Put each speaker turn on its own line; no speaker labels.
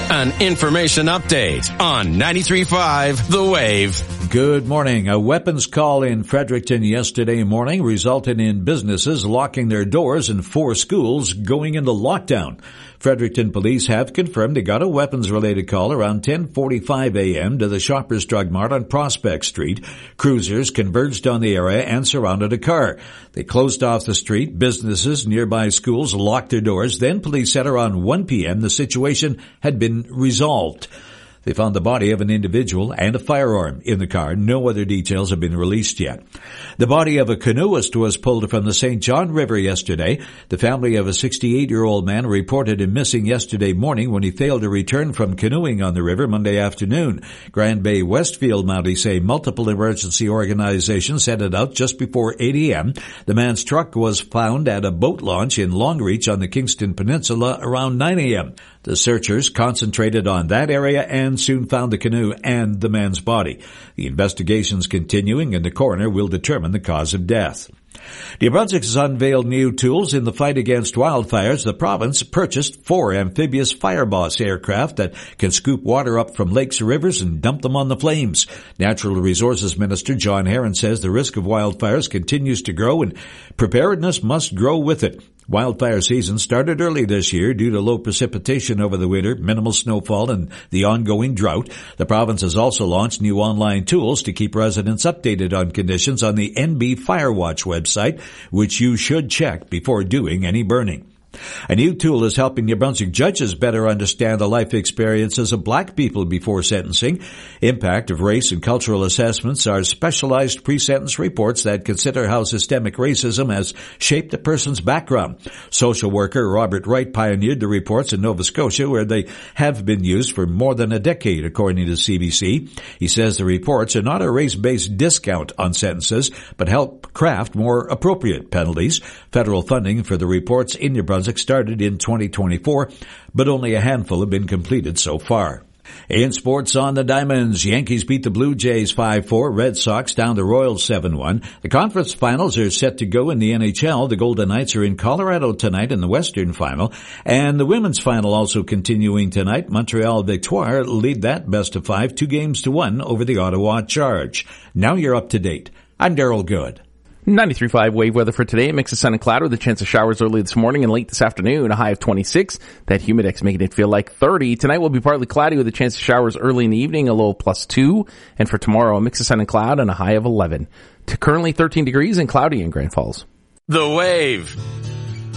an information update on 93.5 The Wave.
Good morning. A weapons call in Fredericton yesterday morning resulted in businesses locking their doors and 4 schools going into lockdown. Fredericton police have confirmed they got a weapons-related call around 10:45 a.m. to the Shoppers Drug Mart on Prospect Street. Cruisers converged on the area and surrounded a car. They closed off the street. Businesses, nearby schools locked their doors. Then police said around 1 p.m. the situation had been resolved. They found the body of an individual and a firearm in the car. No other details have been released yet. The body of a canoeist was pulled from the St. John River yesterday. The family of a 68-year-old man reported him missing yesterday morning when he failed to return from canoeing on the river Monday afternoon. Grand Bay Westfield Mounties say multiple emergency organizations headed out just before 8 a.m. The man's truck was found at a boat launch in Longreach on the Kingston Peninsula around 9 a.m. The searchers concentrated on that area and soon found the canoe and the man's body. The investigation's continuing and the coroner will determine the cause of death. New Brunswick has unveiled new tools in the fight against wildfires. The province purchased 4 amphibious Fireboss aircraft that can scoop water up from lakes or rivers and dump them on the flames. Natural Resources Minister John Herron says the risk of wildfires continues to grow and preparedness must grow with it. Wildfire season started early this year due to low precipitation over the winter, minimal snowfall, and the ongoing drought. The province has also launched new online tools to keep residents updated on conditions on the NB Firewatch website, which you should check before doing any burning. A new tool is helping New Brunswick judges better understand the life experiences of black people before sentencing. Impact of race and cultural assessments are specialized pre-sentence reports that consider how systemic racism has shaped a person's background. Social worker Robert Wright pioneered the reports in Nova Scotia, where they have been used for more than a decade, according to CBC. He says the reports are not a race-based discount on sentences, but help craft more appropriate penalties. Federal funding for the reports in New Brunswick started in 2024, but only a handful have been completed so far. In sports on the Diamonds, Yankees beat the Blue Jays 5-4, Red Sox down the Royals 7-1. The conference finals are set to go in the NHL. The Golden Knights are in Colorado tonight in the Western Final, and the women's final also continuing tonight. Montreal Victoire lead that best of 5, 2-1 over the Ottawa Charge. Now you're up to date. I'm Daryl Good.
93.5 wave weather for today. A mix of sun and cloud with a chance of showers early this morning and late this afternoon. A high of 26. That humidex making it feel like 30. Tonight will be partly cloudy with a chance of showers early in the evening, a low of +2. And for tomorrow, a mix of sun and cloud and a high of 11. To currently 13 degrees and cloudy in Grand Falls.
The Wave.